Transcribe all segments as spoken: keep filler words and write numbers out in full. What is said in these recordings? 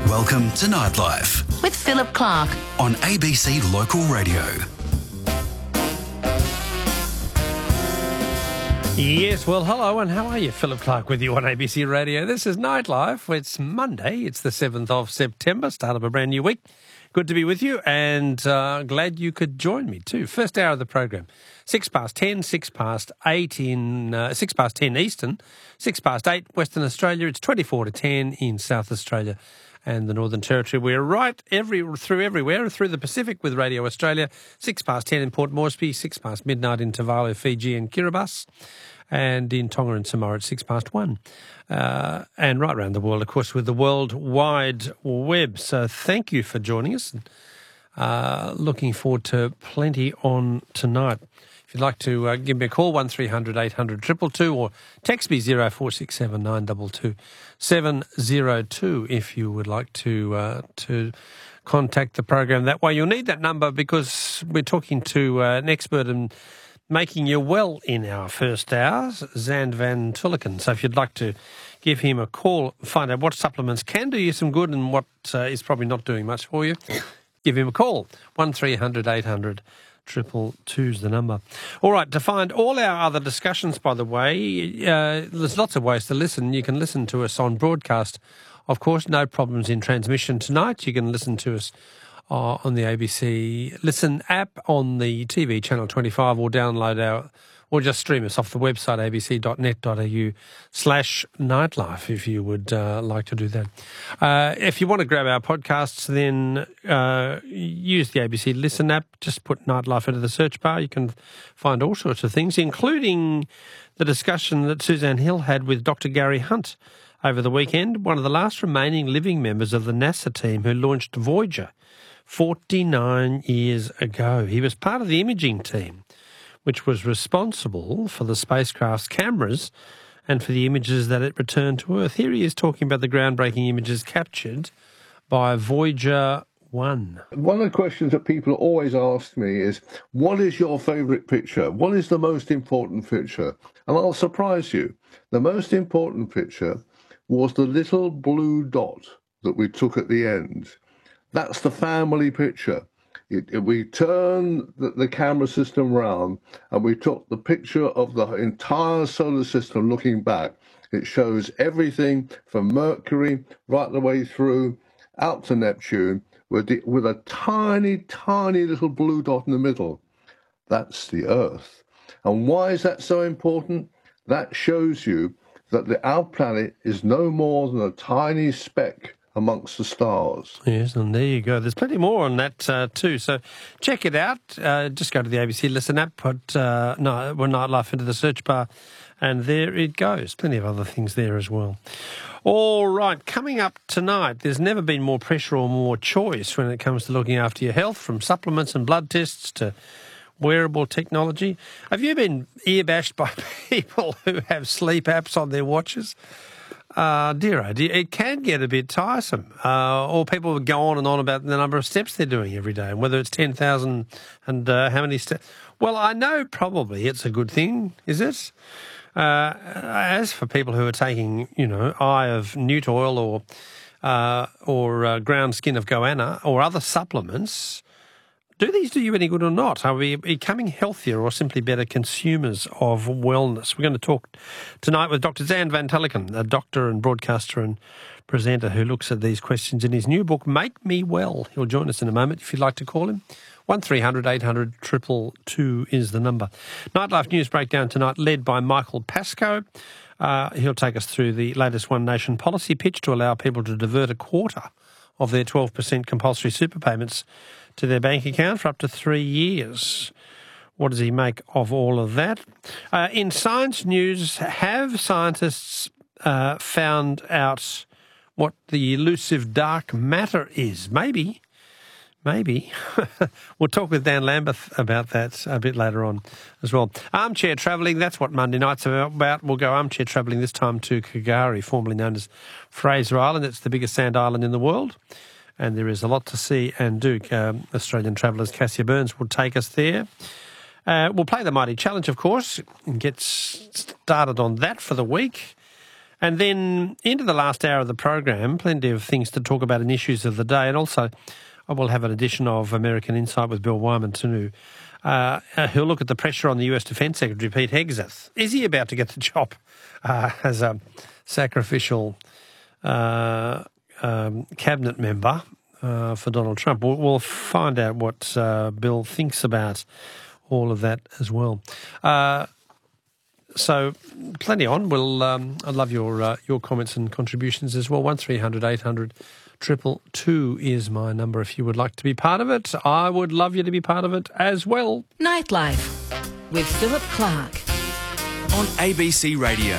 Welcome to Nightlife with Philip Clark on A B C Local Radio. Yes, well, hello, and how are you? Philip Clark with you on A B C Radio. This is Nightlife. It's Monday. It's the seventh of September, start of a brand new week. Good to be with you, and uh, glad you could join me too. First hour of the program, six past ten, six past eight in uh, six past ten Eastern, six past eight Western Australia. It's twenty-four to ten in South Australia and the Northern Territory. We're right every through everywhere, through the Pacific with Radio Australia. Six past ten in Port Moresby, six past midnight in Tuvalu, Fiji, and Kiribati, and in Tonga and Samoa at six past one. Uh, and right around the world, of course, with the World Wide Web. So thank you for joining us. And, uh, looking forward to plenty on tonight. If you'd like to uh, give me a call, one three hundred eight hundred two two two, or text me zero four six seven nine two two seven zero two if you would like to uh, to contact the program that way. You'll need that number because we're talking to uh, an expert in making you well in our first hour, Zand van Tulleken. So if you'd like to give him a call, find out what supplements can do you some good and what uh, is probably not doing much for you, give him a call. one three hundred eight hundred two two two is the number. All right, to find all our other discussions, by the way, uh, there's lots of ways to listen. You can listen to us on broadcast. Of course, no problems in transmission tonight. You can listen to us Uh, on the A B C Listen app, on the T V channel twenty-five, or download our, or just stream us off the website a b c dot net dot a u slash nightlife if you would uh, like to do that. Uh, if you want to grab our podcasts, then uh, use the A B C Listen app. Just put Nightlife into the search bar. You can find all sorts of things, including the discussion that Suzanne Hill had with Doctor Gary Hunt over the weekend, one of the last remaining living members of the NASA team who launched Voyager forty-nine years ago. He was part of the imaging team, which was responsible for the spacecraft's cameras and for the images that it returned to Earth. Here he is talking about the groundbreaking images captured by Voyager one. One of the questions that people always ask me is, what is your favourite picture? What is the most important picture? And I'll surprise you. The most important picture was the little blue dot that we took at the end. That's the family picture. It, it, we turned the, the camera system round and we took the picture of the entire solar system looking back. It shows everything from Mercury right the way through out to Neptune with, the, with a tiny, tiny little blue dot in the middle. That's the Earth. And why is that so important? That shows you that the, our planet is no more than a tiny speck amongst the stars. Yes, and there you go. There's plenty more on that uh, too. So check it out. Uh, just go to the A B C Listen app, put uh, no, well, Nightlife into the search bar, and there it goes. Plenty of other things there as well. All right, coming up tonight, there's never been more pressure or more choice when it comes to looking after your health, from supplements and blood tests to wearable technology. Have you been ear-bashed by people who have sleep apps on their watches? Uh, dear, oh dear, it can get a bit tiresome. Uh, or people go on and on about the number of steps they're doing every day and whether it's ten thousand and uh, how many steps. Well, I know probably it's a good thing, is it? Uh, as for people who are taking, you know, Eye of Newt oil or uh, or uh, ground skin of goanna or other supplements, do these do you any good or not? Are we becoming healthier or simply better consumers of wellness? We're going to talk tonight with Doctor Zand van Tulleken, a doctor and broadcaster and presenter who looks at these questions in his new book, Make Me Well. He'll join us in a moment if you'd like to call him. one three hundred eight hundred two two two is the number. Nightlife News Breakdown tonight, led by Michael Pascoe. Uh, he'll take us through the latest One Nation policy pitch to allow people to divert a quarter of their twelve percent compulsory super payments to their bank account for up to three years. What does he make of all of that? Uh, in science news, have scientists uh, found out what the elusive dark matter is? Maybe. Maybe. We'll talk with Dan Lambeth about that a bit later on as well. Armchair travelling, that's what Monday nights are about. We'll go armchair travelling this time to K'gari, formerly known as Fraser Island. It's the biggest sand island in the world, and there is a lot to see and do. Um, Australian travellers Cassia Burns will take us there. Uh, we'll play the Mighty Challenge, of course, and get started on that for the week. And then into the last hour of the program, plenty of things to talk about and issues of the day. And also, I will have an edition of American Insight with Bill Wyman too. Uh, he'll look at the pressure on the U S Defence Secretary, Pete Hegseth. Is he about to get the job uh, as a sacrificial uh, um, cabinet member uh, for Donald Trump? We'll, we'll find out what uh, Bill thinks about all of that as well. Uh, so plenty on. We'll. Um, I'd love your uh, your comments and contributions as well. One three hundred eight hundred triple two is my number if you would like to be part of it. I would love you to be part of it as well. Nightlife with Philip Clark on A B C Radio.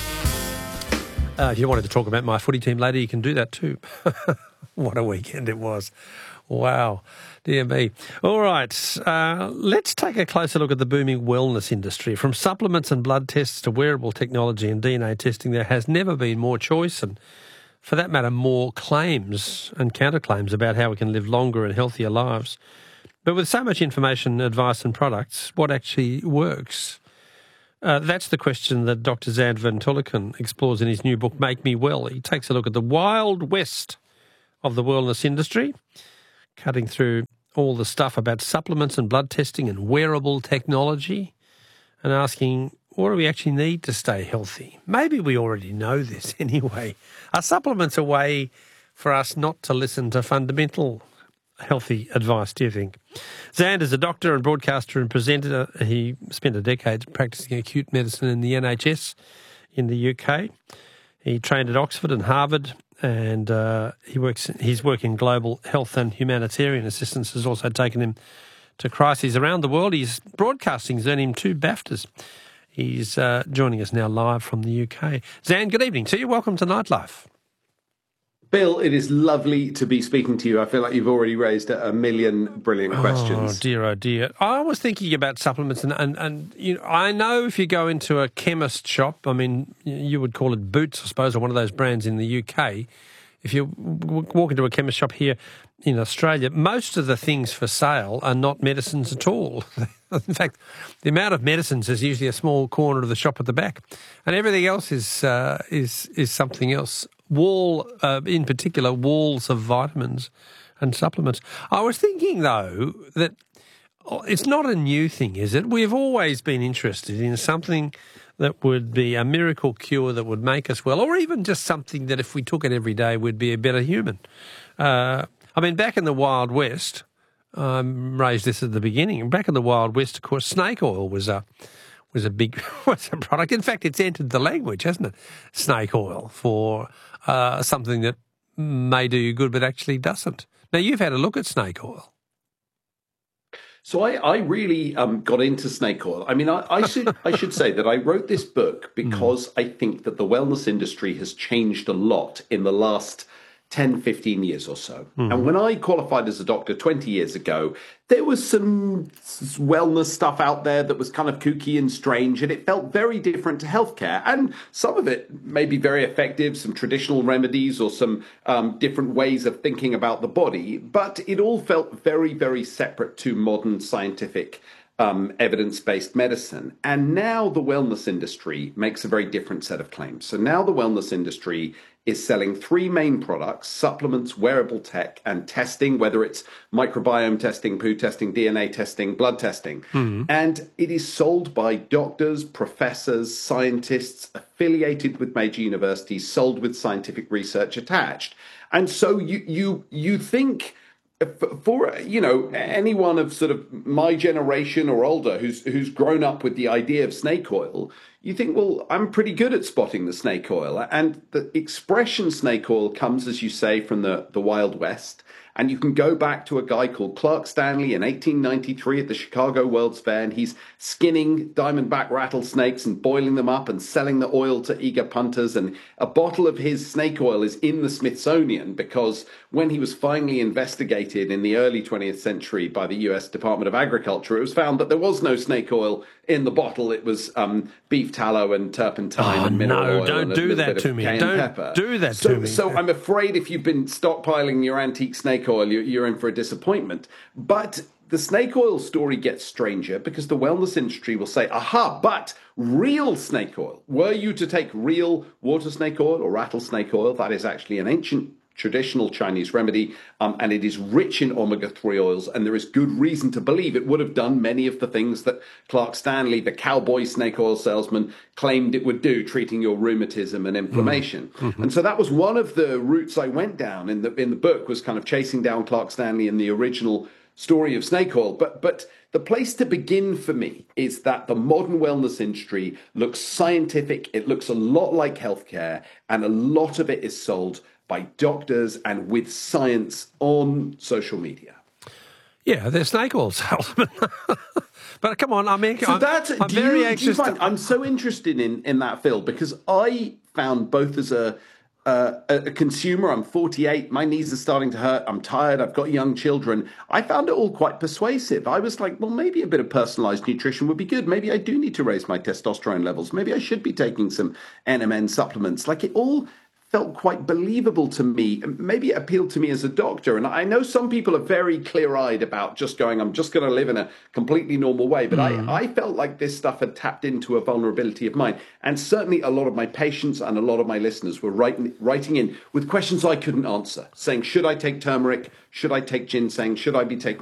Uh, if you wanted to talk about my footy team later, you can do that too. What a weekend it was. Wow. Dear me. All right. Uh, let's take a closer look at the booming wellness industry. From supplements and blood tests to wearable technology and D N A testing, there has never been more choice and, for that matter, more claims and counterclaims about how we can live longer and healthier lives. But with so much information, advice and products, what actually works? Uh, that's the question that Doctor Xand van Tulleken explores in his new book, Make Me Well. He takes a look at the wild west of the wellness industry, cutting through all the stuff about supplements and blood testing and wearable technology and asking, what do we actually need to stay healthy? Maybe we already know this anyway. Are supplements a way for us not to listen to fundamental healthy advice, do you think? Xand is a doctor and broadcaster and presenter. He spent a decade practicing acute medicine in the N H S in the U K. He trained at Oxford and Harvard, and uh, he works. His work in global health and humanitarian assistance has also taken him to crises around the world. His broadcasting has earned him two BAFTAs. He's uh, joining us now live from the U K. Xand, good evening to you. Welcome to Nightlife. Bill, it is lovely to be speaking to you. I feel like you've already raised a million brilliant questions. Oh, dear, oh, dear. I was thinking about supplements, and, and, and you know, I know if you go into a chemist shop, I mean, you would call it Boots, I suppose, or one of those brands in the U K. If you walk into a chemist shop here in Australia, most of the things for sale are not medicines at all. In fact, the amount of medicines is usually a small corner of the shop at the back, and everything else is uh, is is something else. Wall, uh, in particular, walls of vitamins and supplements. I was thinking, though, that it's not a new thing, is it? We've always been interested in something that would be a miracle cure that would make us well, or even just something that if we took it every day would be a better human. Uh, I mean, back in the Wild West, I um, raised this at the beginning, back in the Wild West, of course, snake oil was a was a big was a product. In fact, it's entered the language, hasn't it? Snake oil for uh, something that may do you good but actually doesn't. Now, you've had a look at snake oil. So I, I really um, got into snake oil. I mean, I, I should I should say that I wrote this book because mm. I think that the wellness industry has changed a lot in the last ten, fifteen years or so. Mm. And when I qualified as a doctor twenty years ago, there was some wellness stuff out there that was kind of kooky and strange, and it felt very different to healthcare. And some of it may be very effective, some traditional remedies or some um, different ways of thinking about the body, but it all felt very, very separate to modern scientific Um, evidence-based medicine. And now the wellness industry makes a very different set of claims. So now the wellness industry is selling three main products: supplements, wearable tech, and testing, whether it's microbiome testing, poo testing, D N A testing, blood testing. Mm-hmm. And it is sold by doctors, professors, scientists affiliated with major universities, sold with scientific research attached. And so you you you think, for, you know, anyone of sort of my generation or older who's who's grown up with the idea of snake oil, you think, well, I'm pretty good at spotting the snake oil. And the expression snake oil comes, as you say, from the, the Wild West. And you can go back to a guy called Clark Stanley in eighteen ninety-three at the Chicago World's Fair, and he's skinning diamondback rattlesnakes and boiling them up and selling the oil to eager punters. And a bottle of his snake oil is in the Smithsonian because when he was finally investigated in the early twentieth century by the U S Department of Agriculture, it was found that there was no snake oil in the bottle. It was um, beef tallow and turpentine oh, and mineral no, oil. Don't and do that to me. Don't pepper. do that so, to me. So I'm afraid if you've been stockpiling your antique snake oil, you're in for a disappointment. But the snake oil story gets stranger because the wellness industry will say, aha, but real snake oil. Were you to take real water snake oil or rattlesnake oil, that is actually an ancient traditional Chinese remedy, um, and it is rich in omega three oils, and there is good reason to believe it would have done many of the things that Clark Stanley, the cowboy snake oil salesman, claimed it would do, treating your rheumatism and inflammation. Mm-hmm. And so that was one of the routes I went down in the in the book, was kind of chasing down Clark Stanley and the original story of snake oil. But but the place to begin for me is that the modern wellness industry looks scientific. It looks a lot like healthcare, and a lot of it is sold by doctors and with science on social media. Yeah, they're snake oil salesmen. But come on, I mean, so I'm, that's, I'm do very you, anxious. Do you find, to... I'm so interested in, in that, Phil, because I found both as a, uh, a consumer, I'm forty-eight, my knees are starting to hurt, I'm tired, I've got young children. I found it all quite persuasive. I was like, well, maybe a bit of personalized nutrition would be good. Maybe I do need to raise my testosterone levels. Maybe I should be taking some N M N supplements. Like, it all felt quite believable to me. Maybe it appealed to me as a doctor. And I know some people are very clear-eyed about just going, I'm just going to live in a completely normal way. But mm. I, I felt like this stuff had tapped into a vulnerability of mine. And certainly a lot of my patients and a lot of my listeners were writing, writing in with questions I couldn't answer, saying, should I take turmeric? Should I take ginseng? Should I be taking